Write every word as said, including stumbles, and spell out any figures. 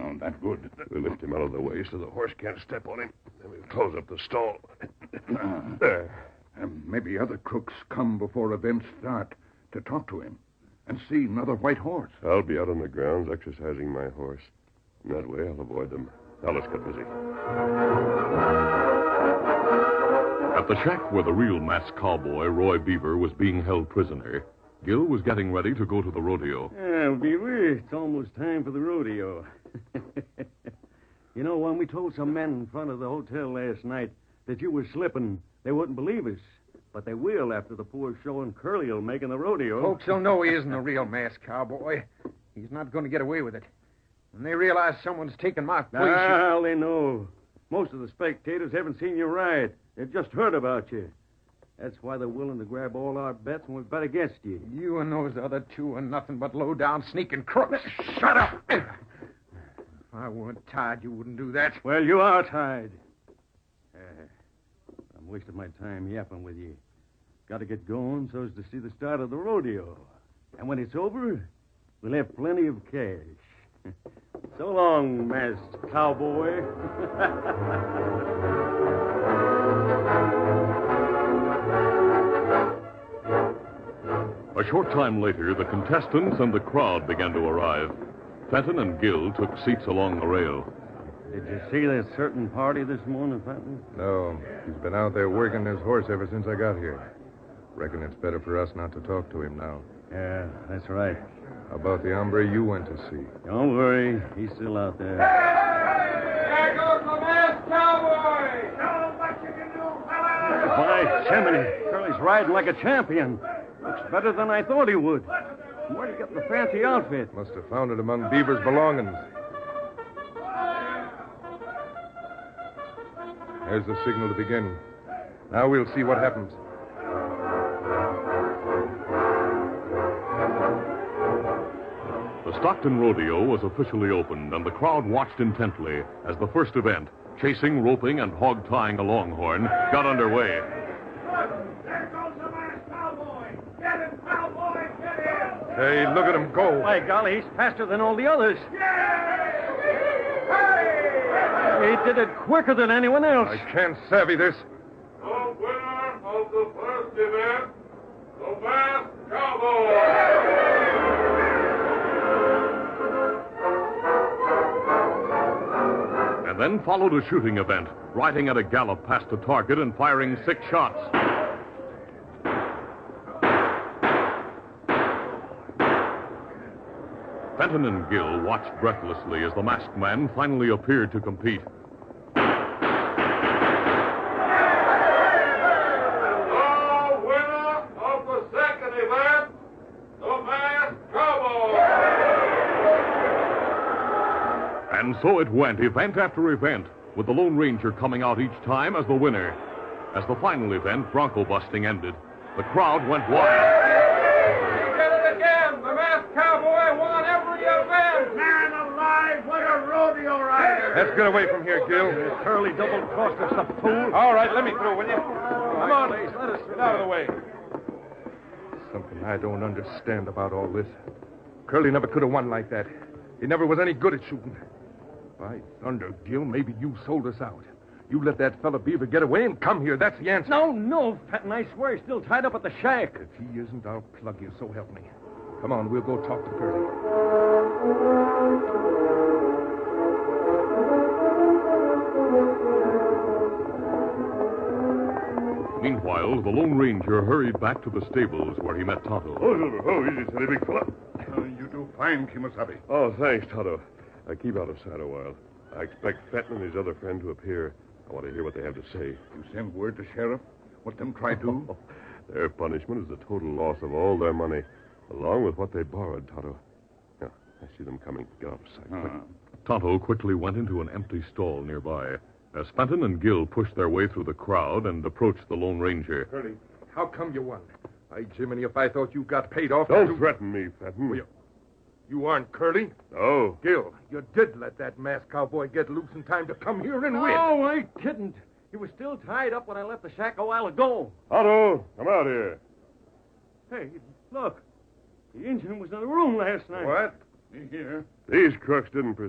Oh, that good. We'll lift him out of the way so the horse can't step on him. Then we'll close up the stall. Uh, There. and maybe other crooks come before events start to talk to him and see another white horse. I'll be out on the grounds exercising my horse. And that way I'll avoid them. Now let's get busy. At the shack where the real masked cowboy, Roy Beaver, was being held prisoner, Gil was getting ready to go to the rodeo. Yeah, Beaver, it's almost time for the rodeo. You know, when we told some men in front of the hotel last night that you were slipping, they wouldn't believe us. But they will after the poor show and Curly'll make in the rodeo. Folks will know he isn't a real masked cowboy. He's not going to get away with it. When they realize someone's taken my place... Well, they know. Most of the spectators haven't seen you ride. They've just heard about you. That's why they're willing to grab all our bets when we bet against you. You and those other two are nothing but low-down sneaking crooks. Shut up! If I weren't tied, you wouldn't do that. Well, you are tied. Uh, I'm wasting my time yapping with you. Got to get going so as to see the start of the rodeo. And when it's over, we'll have plenty of cash. So long, masked cowboy. A short time later, the contestants and the crowd began to arrive. Fenton and Gil took seats along the rail. Did you see that certain party this morning, Fenton? No. He's been out there working his horse ever since I got here. Reckon it's better for us not to talk to him now. Yeah, that's right. How about the hombre you went to see? Don't worry. He's still out there. There goes the masked cowboy! Show him what you can do, fella! By Jiminy, Curly's riding like a champion. Looks better than I thought he would. Where'd he get the fancy outfit? Must have found it among Beaver's belongings. There's the signal to begin. Now we'll see what happens. The Stockton Rodeo was officially opened, and the crowd watched intently as the first event, chasing, roping, and hog-tying a longhorn, got underway. There goes the masked cowboy! Get him, cowboy! Get him! Hey, look at him go. By golly, he's faster than all the others. He did it quicker than anyone else. I can't savvy this. The winner of the first event, the masked cowboy! And then followed a shooting event, riding at a gallop past a target and firing six shots. Fenton and Gil watched breathlessly as the masked man finally appeared to compete. The winner of the second event, the masked cowboy! And so it went, event after event, with the Lone Ranger coming out each time as the winner. As the final event, bronco busting, ended, the crowd went wild. He did it again! The masked cowboy won every event! Man alive, what a rodeo rider! Let's get away from here, Gil. Curly double-crossed us, the fool. All right, let me through, will you? Come on, please, let us get out of the way. Something I don't understand about all this. Curly never could have won like that. He never was any good at shooting. By thunder, Gil, maybe you sold us out. You let that fella Beaver get away and come here. That's the answer. No, no, Fenton, I swear he's still tied up at the shack. If he isn't, I'll plug you, so help me. Come on, we'll go talk to Curly. Meanwhile, the Lone Ranger hurried back to the stables where he met Tonto. Oh, oh, easy, steady, big fella. Uh, you do fine, Kimasabi. Oh, thanks, Tonto. I keep out of sight a while. I expect Fenton and his other friend to appear. I want to hear what they have to say. You send word to sheriff? What them try do? Their punishment is the total loss of all their money, along with what they borrowed, Tonto. Yeah, I see them coming. Get out of sight. quick. Uh, Tonto quickly went into an empty stall nearby. As Fenton and Gil pushed their way through the crowd and approached the Lone Ranger. Curly, how come you won? By Jiminy, if I thought you got paid off... Don't you... threaten me, Fenton. Well, you, you aren't Curly? No. Gil, you did let that masked cowboy get loose in time to come here and win. No, I didn't. He was still tied up when I left the shack a while ago. Tonto, come out here. Hey, look. The Indian was in the room last night. What? Here. These crooks didn't